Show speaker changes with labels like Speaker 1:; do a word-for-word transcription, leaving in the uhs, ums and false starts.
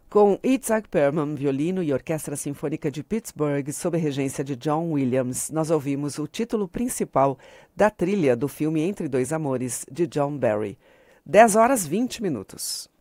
Speaker 1: Com Itzhak Perlman, violino e Orquestra Sinfônica de Pittsburgh, sob a regência de John Williams, nós ouvimos o título principal da trilha do filme Entre Dois Amores, de John Barry. dez horas e vinte minutos.